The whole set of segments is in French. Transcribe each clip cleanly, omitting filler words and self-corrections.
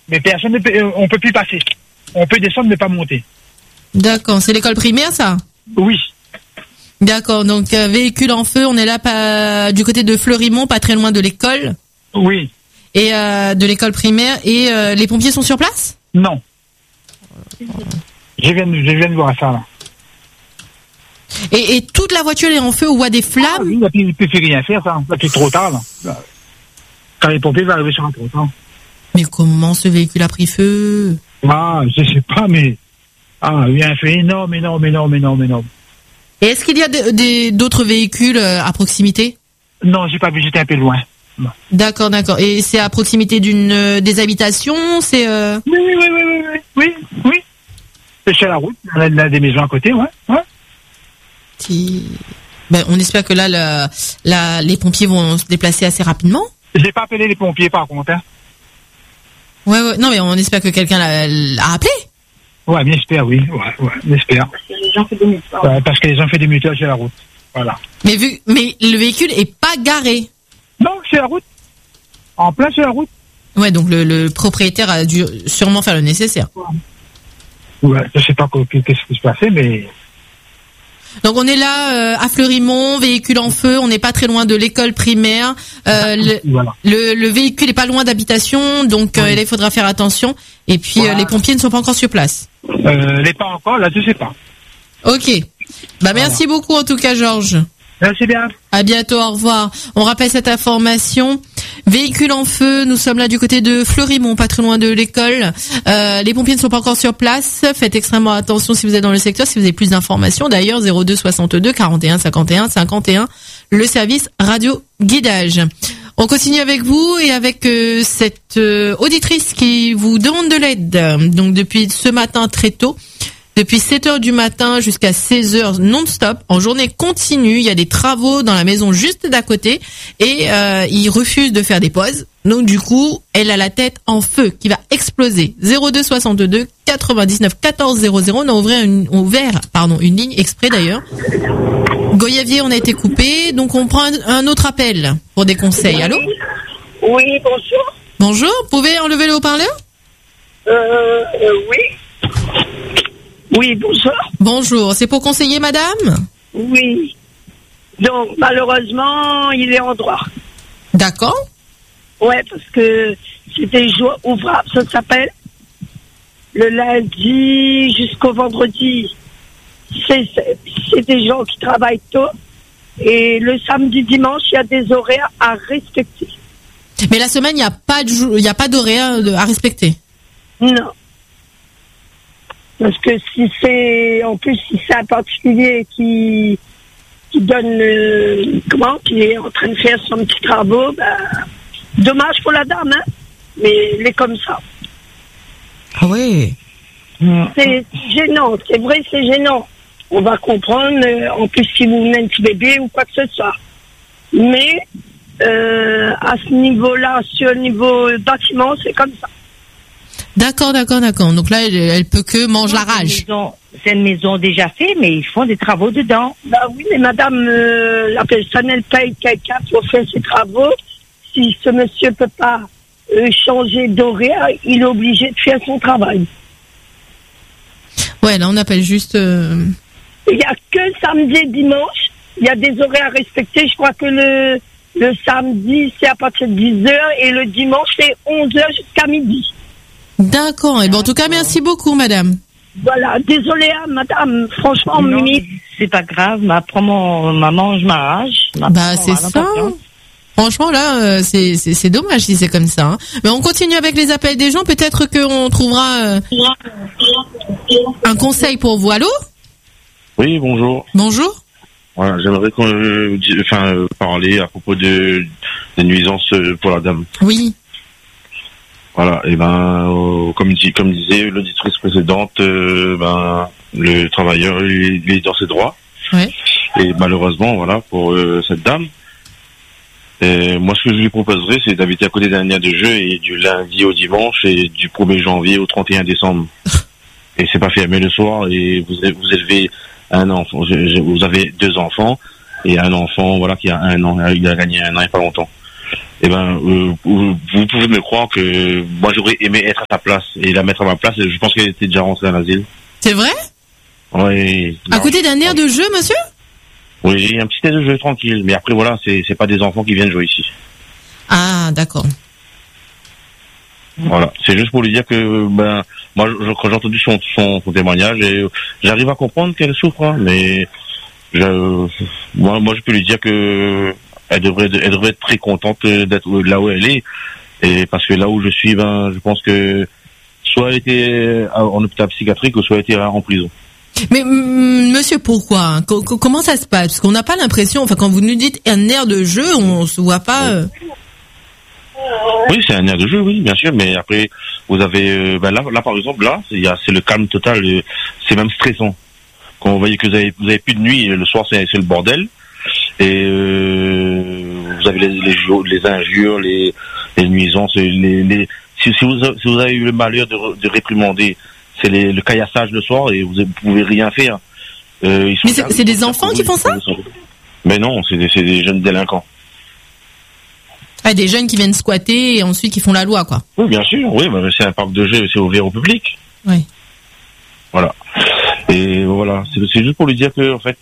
Mais personne ne peut, on peut plus passer. On peut descendre mais pas monter. D'accord, c'est l'école primaire ça? Oui. D'accord, donc véhicule en feu, on est là du côté de Fleurimont, pas très loin de l'école. Oui. Et de l'école primaire. Et les pompiers sont sur place? Non. Je viens de voir ça là. Et toute la voiture est en feu, on voit des flammes? Il ne peut plus rien faire, ça. Là, c'est trop tard, là. Quand les pompiers vont arriver sur un trottoir. Mais comment ce véhicule a pris feu? Ah, je sais pas, mais... Ah, il y a un feu énorme. Et est-ce qu'il y a d'autres véhicules à proximité? Non, j'ai pas vu, j'étais un peu loin. D'accord. Et c'est à proximité des habitations? C'est Oui. C'est sur la route, on a des maisons à côté, ouais. Ben, on espère que là, les pompiers vont se déplacer assez rapidement. J'ai pas appelé les pompiers par contre. Hein. Ouais. Non, mais on espère que quelqu'un l'a appelé. Ouais, bien j'espère, oui. Ouais, j'espère. Parce que les gens font des muteurs. Ouais, parce que les gens font des muteurs sur la route. Voilà. Mais le véhicule est pas garé. Non, c'est la route. En plein sur la route. Ouais, donc le propriétaire a dû sûrement faire le nécessaire. Ouais, je sais pas qu'est-ce qui se passait, mais... Donc on est là à Fleurimont, véhicule en feu, on n'est pas très loin de l'école primaire. Voilà. Le véhicule est pas loin d'habitation, donc là, il faudra faire attention. Et puis les pompiers ne sont pas encore sur place. Les pas encore, là je sais pas. Ok. Bah merci beaucoup en tout cas Georges. Merci bien. À bientôt, au revoir. On rappelle cette information. Véhicule en feu, nous sommes là du côté de Fleurimont, pas très loin de l'école. Les pompiers ne sont pas encore sur place. Faites extrêmement attention si vous êtes dans le secteur, si vous avez plus d'informations. D'ailleurs, 02 62 41 51 51, le service radio guidage. On continue avec vous et avec cette auditrice qui vous demande de l'aide. Donc depuis ce matin très tôt, depuis 7h du matin jusqu'à 16h non-stop, en journée continue, il y a des travaux dans la maison juste d'à côté et ils refusent de faire des pauses. Donc du coup, elle a la tête en feu qui va exploser. 02 62 99 14 00. On a ouvert une ligne exprès d'ailleurs. Goyavier, on a été coupé, donc on prend un autre appel pour des conseils. Allô? Oui, bonjour. Bonjour, vous pouvez enlever le haut-parleur? Oui. Oui, bonjour. Bonjour, c'est pour conseiller madame? Oui. Donc, malheureusement, il est en droit. D'accord. Ouais, parce que c'est des jours ouvrables, ça s'appelle. Le lundi jusqu'au vendredi, c'est des gens qui travaillent tôt. Et le samedi, dimanche, il y a des horaires à respecter. Mais la semaine, il n'y a pas d'horaire à respecter? Non. Parce que si c'est un particulier qui donne, qui est en train de faire son petit travaux, dommage pour la dame, hein, mais il est comme ça. Ah oui. C'est gênant, c'est vrai, c'est gênant. On va comprendre, en plus si vous venez un petit bébé ou quoi que ce soit. Mais, à ce niveau-là, sur le niveau bâtiment, c'est comme ça. D'accord. Donc là, elle peut que manger la rage. C'est une maison déjà faite, mais ils font des travaux dedans. Bah oui, mais madame, la personne, elle paye quelqu'un pour faire ses travaux. Si ce monsieur peut pas changer d'horaire, il est obligé de faire son travail. Ouais, là, on appelle juste... Il n'y a que samedi et dimanche. Il y a des horaires à respecter. Je crois que le samedi, c'est à partir de 10h et le dimanche, c'est 11h jusqu'à midi. D'accord. Et bon, en tout cas, merci beaucoup, madame. Voilà. Désolée, hein, madame. Franchement, non, Mimi. C'est pas grave. Maman, je m'arrache. C'est ça. Franchement, là, c'est dommage si c'est comme ça. Hein. Mais on continue avec les appels des gens. Peut-être qu'on trouvera un conseil pour vous. Allô? Oui, bonjour. Bonjour. Voilà, j'aimerais parler à propos des nuisances pour la dame. Oui. Voilà, et comme disait l'auditrice précédente, le travailleur il est dans ses droits. Ouais. Et malheureusement, voilà, pour cette dame, moi ce que je lui proposerais, c'est d'habiter à côté d'un aire de jeu et du lundi au dimanche et du 1er janvier au 31 décembre. Et c'est pas fermé le soir et vous élevez un enfant. Vous avez 2 enfants et un enfant, voilà, qui a 1 an. Il a gagné 1 an il n'y a pas longtemps. Eh ben, vous pouvez me croire que moi j'aurais aimé être à sa place et la mettre à ma place. Et je pense qu'elle était déjà rentrée à l'asile. C'est vrai? Oui. À côté d'un air de jeu, monsieur? Oui, un petit air de jeu tranquille. Mais après voilà, c'est pas des enfants qui viennent jouer ici. Ah, d'accord. Voilà, c'est juste pour lui dire que moi quand j'ai entendu son témoignage, et j'arrive à comprendre qu'elle souffre, hein, mais moi je peux lui dire que elle devrait être très contente d'être là où elle est, et parce que là où je suis, je pense que soit elle était en hôpital psychiatrique ou soit elle était en prison. Mais monsieur, pourquoi? Comment ça se passe? Parce qu'on n'a pas l'impression, enfin quand vous nous dites un air de jeu, on se voit pas. Oui, c'est un air de jeu, oui, bien sûr, mais après vous avez là par exemple c'est le calme total, c'est même stressant. Quand vous voyez que vous avez plus de nuit, le soir c'est le bordel, et vous avez les injures, les nuisances, si vous avez eu le malheur de réprimander, c'est le caillassage le soir et vous pouvez rien faire. Mais c'est des enfants qui font ça? Mais non, c'est des jeunes délinquants. Ah, des jeunes qui viennent squatter et ensuite qui font la loi, quoi. Oui, bien sûr, oui, c'est un parc de jeux, c'est ouvert au public. Oui. Voilà. Et voilà, c'est juste pour lui dire que en fait,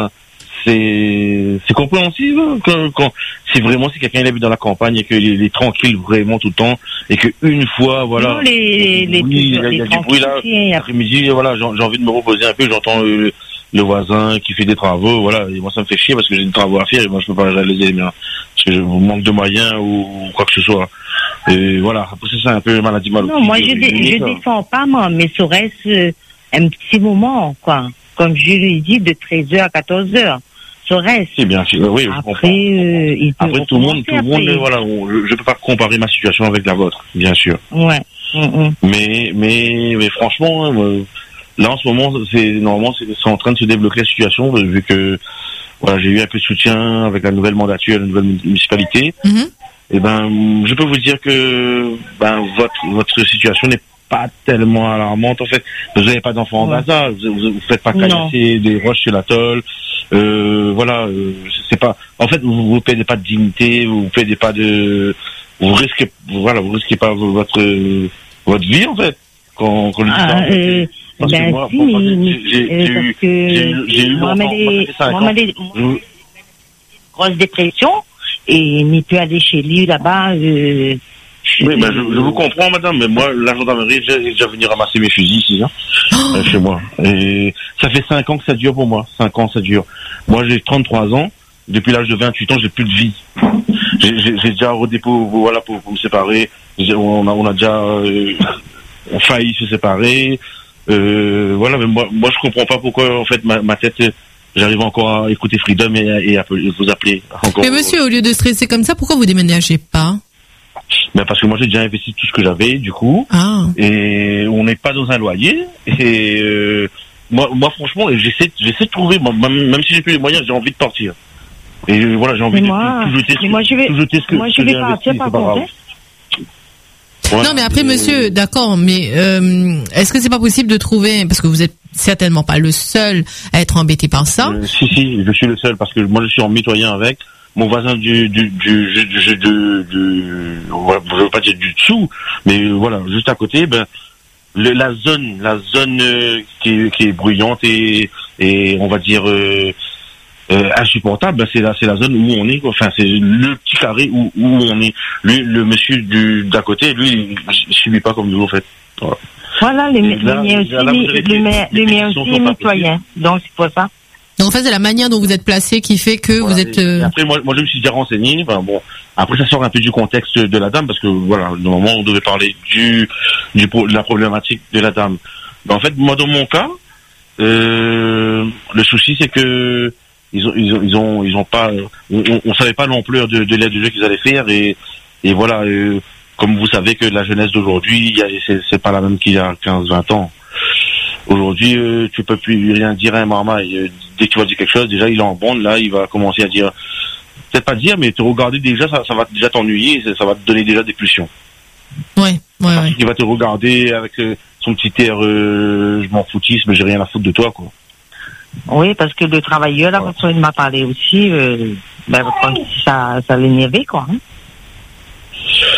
c'est compréhensible quand si vraiment si quelqu'un habite dans la campagne et qu'il est tranquille vraiment tout le temps et que une fois voilà, il y a du bruit là, après-midi, voilà, j'ai envie de me reposer un peu, j'entends le voisin qui fait des travaux, voilà, et moi ça me fait chier parce que j'ai des travaux à faire et moi je peux pas réaliser les miens parce que je manque de moyens ou quoi que ce soit. Et voilà, après c'est un peu maladie mal. Non, moi je défends pas moi, mais serait-ce un petit moment, quoi. Comme je lui ai dit, de 13h à 14h. Serait-ce. C'est bien sûr, oui, je comprends. Après, tout le monde, voilà, je peux pas comparer ma situation avec la vôtre, bien sûr. Ouais. Mais franchement, là, en ce moment, normalement, c'est en train de se débloquer la situation, vu que, voilà, j'ai eu un peu de soutien avec la nouvelle mandature, la nouvelle municipalité. Mm-hmm. Et je peux vous dire que, votre situation n'est pas tellement alarmante, en fait. Vous n'avez pas d'enfants en bas âge, vous faites pas caillasser des roches sur l'atoll. Voilà, c'est pas. En fait, vous perdez pas de dignité, vous perdez pas de. Vous risquez pas votre vie en fait quand le dit ça. Parce que moi, j'ai eu longtemps. Grosse dépression et il peut aller chez lui là-bas. Oui, je vous comprends, madame, mais moi, la gendarmerie, j'ai déjà venu ramasser mes fusils ici, chez moi. Et ça fait 5 ans que ça dure pour moi. 5 ans, ça dure. Moi, j'ai 33 ans. Depuis l'âge de 28 ans, j'ai plus de vie. J'ai déjà rodé pour me séparer. On a déjà failli se séparer. Voilà, mais moi, je comprends pas pourquoi, en fait, ma tête, j'arrive encore à écouter Freedom et à vous appeler encore. Mais monsieur, au lieu de stresser comme ça, pourquoi vous déménagez pas? Ben parce que moi j'ai déjà investi tout ce que j'avais du coup, et on n'est pas dans un loyer, et moi franchement j'essaie de trouver, même si j'ai plus les moyens, j'ai envie de partir, et voilà, j'ai envie de tout jeter ce que j'ai investi, c'est pas grave. Non mais après monsieur, d'accord, mais est-ce que c'est pas possible de trouver, parce que vous êtes certainement pas le seul à être embêté par ça. Si, je suis le seul parce que moi je suis en mitoyen avec mon voisin je veux pas dire du dessous, mais voilà, juste à côté, la zone qui est bruyante et on va dire insupportable, c'est la zone où on est, quoi. Enfin, c'est le petit carré où on est. Lui, le monsieur d'à côté, lui, il subit pas comme nous, en fait. Voilà, le mien aussi est mitoyen, donc c'est pour ça. Donc en fait, c'est la manière dont vous êtes placé qui fait que vous êtes. Après, moi, je me suis déjà renseigné. Enfin, bon, après, ça sort un peu du contexte de la dame parce que voilà, normalement, on devait parler de la problématique de la dame. En fait, moi, dans mon cas, le souci, c'est que ils ont pas, on savait pas l'ampleur de l'aide de jeu qu'ils allaient faire et voilà, comme vous savez que la jeunesse d'aujourd'hui, c'est pas la même qu'il y a 15-20 ans. Aujourd'hui, tu peux plus rien dire à un marmaille. Dès que tu vas dire quelque chose, déjà il est en bande, là il va commencer à dire, peut-être pas dire, mais te regarder déjà, ça va déjà t'ennuyer, ça va te donner déjà des pulsions. Ouais. Il va te regarder avec son petit air, je m'en foutisse, mais j'ai rien à foutre de toi, quoi. Oui, parce que le travailleur, là, quand il m'a parlé aussi, ça l'énervait, quoi. Hein.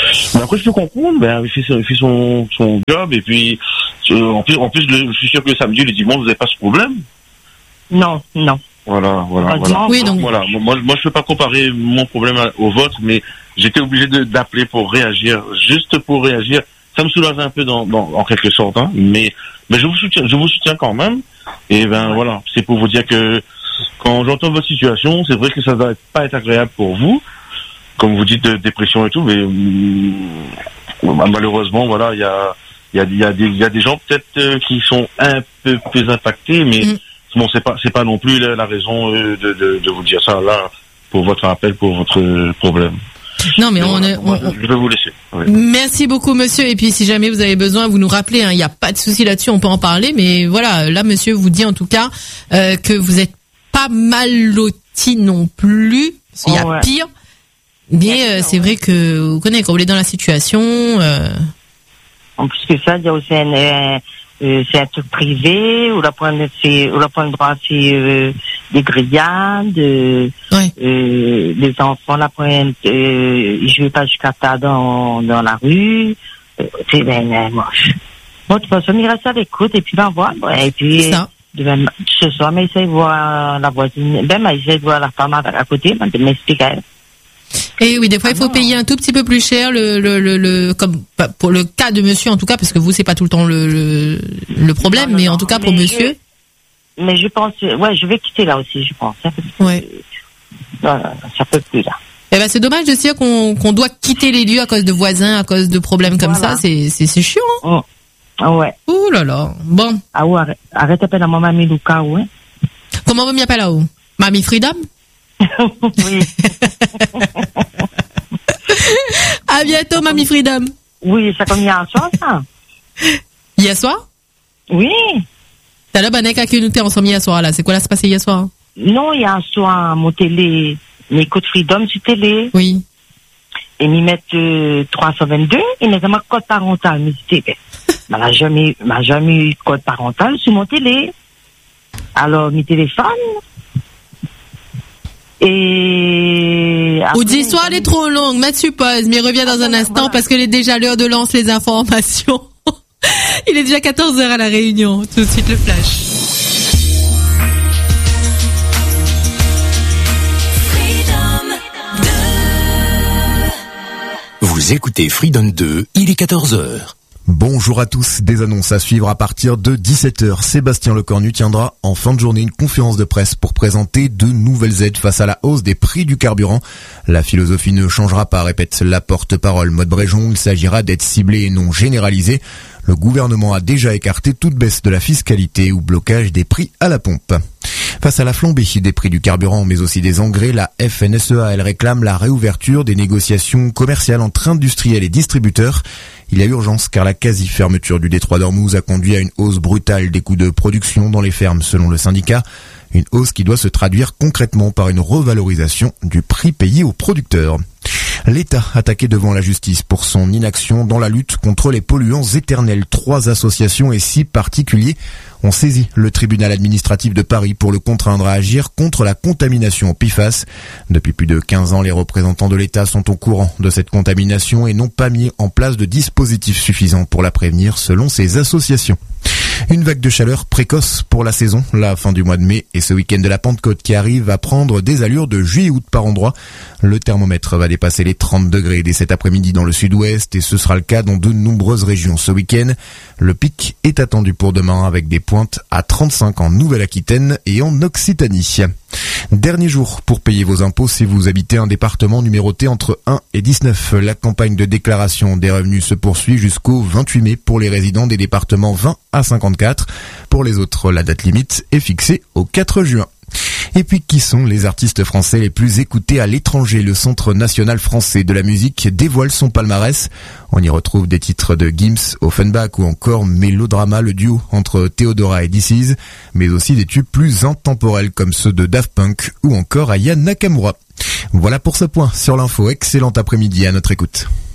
Mais après, je peux comprendre, il fait son job, et puis, en plus, je suis sûr que le samedi, le dimanche, vous n'avez pas ce problème. Non. Voilà. Oui, donc. Voilà. Moi, je peux pas comparer mon problème au vôtre, mais j'étais obligé d'appeler pour réagir, juste pour réagir. Ça me soulage un peu en quelque sorte, hein. Mais je vous soutiens quand même. Et voilà. C'est pour vous dire que, quand j'entends votre situation, c'est vrai que ça va pas être agréable pour vous. Comme vous dites, de dépression et tout, mais malheureusement, voilà, il y a des gens peut-être qui sont un peu plus impactés, mais bon, c'est pas non plus la raison de vous dire ça là pour votre appel, pour votre problème. Non, mais je vais vous laisser. Oui. Merci beaucoup, monsieur. Et puis, si jamais vous avez besoin, vous nous rappelez. Il n'y a pas de souci là-dessus, on peut en parler. Mais voilà, là, monsieur vous dit en tout cas que vous êtes pas mal loti non plus. Parce qu'il y a pire. Mais c'est vrai que vous connaissez quand vous êtes dans la situation. En plus que ça, il y a aussi c'est un truc privé où la prendre le droit c'est des grillades, les enfants la prennent je vais pas jusqu'à tard dans la rue, c'est moche. Bon, de toute façon, il reste à l'écoute et puis voir. Et puis ce soir, mais essaye de voir la voisine, essaye de voir la femme à côté, de m'expliquer. Et oui, des fois, il faut payer un tout petit peu plus cher comme pour le cas de monsieur, en tout cas, parce que vous, c'est pas tout le temps le problème, mais en tout cas, pour monsieur. Mais je pense, je vais quitter là aussi, je pense. Ça peut plus, là. Eh c'est dommage de se dire qu'on doit quitter les lieux à cause de voisins, à cause de problèmes comme ça, c'est chiant, hein. Ouais. Ouh là là. Bon. Ah ouais, arrête d'appeler la maman Milouka, ouais. Comment vous m'appelez là-haut? Mamie Freedom? Oui. À bientôt, Mamie Freedom. Oui, ça comme hier soir, ça. Hier soir? Oui. T'as là, qui nous t'es ensemble hier soir, là. C'est quoi là, se passé hier soir? Non, hier soir, mon télé, m'écoute Freedom sur télé. Oui. Et m'y mettent 322, et m'y mettent code parental, mais c'était, m'a jamais eu code parental sur mon télé. Alors, mes téléphones. Et l'histoire est trop longue, mais suppose, mais reviens dans un instant parce qu'il est déjà l'heure de lancer les informations. Il est déjà 14h à la Réunion. Tout de suite le flash. Vous écoutez Freedom 2, il est 14h. Bonjour à tous, des annonces à suivre à partir de 17h. Sébastien Lecornu tiendra en fin de journée une conférence de presse pour présenter de nouvelles aides face à la hausse des prix du carburant. La philosophie ne changera pas, répète la porte-parole Maud Bréjon. Il s'agira d'être ciblé et non généralisé. Le gouvernement a déjà écarté toute baisse de la fiscalité ou blocage des prix à la pompe. Face à la flambée des prix du carburant, mais aussi des engrais, la FNSEA, elle réclame la réouverture des négociations commerciales entre industriels et distributeurs. Il y a urgence car la quasi-fermeture du détroit d'Ormuz a conduit à une hausse brutale des coûts de production dans les fermes selon le syndicat. Une hausse qui doit se traduire concrètement par une revalorisation du prix payé aux producteurs. L'État attaqué devant la justice pour son inaction dans la lutte contre les polluants éternels. 3 associations et 6 particuliers ont saisi le tribunal administratif de Paris pour le contraindre à agir contre la contamination au PFAS. Depuis plus de 15 ans, les représentants de l'État sont au courant de cette contamination et n'ont pas mis en place de dispositifs suffisants pour la prévenir, selon ces associations. Une vague de chaleur précoce pour la saison, la fin du mois de mai et ce week-end de la Pentecôte qui arrive va prendre des allures de juillet-août par endroit. Le thermomètre va dépasser les 30 degrés dès cet après-midi dans le sud-ouest et ce sera le cas dans de nombreuses régions ce week-end. Le pic est attendu pour demain avec des pointes à 35 en Nouvelle-Aquitaine et en Occitanie. Dernier jour pour payer vos impôts si vous habitez un département numéroté entre 1 et 19. La campagne de déclaration des revenus se poursuit jusqu'au 28 mai pour les résidents des départements 20 à 54. Pour les autres, la date limite est fixée au 4 juin. Et puis, qui sont les artistes français les plus écoutés à l'étranger? Le Centre national français de la musique dévoile son palmarès. On y retrouve des titres de Gims, Offenbach ou encore Mélodrama, le duo entre Theodora et This Is, mais aussi des tubes plus intemporels comme ceux de Daft Punk ou encore Aya Nakamura. Voilà pour ce point sur l'info. Excellent après-midi à notre écoute.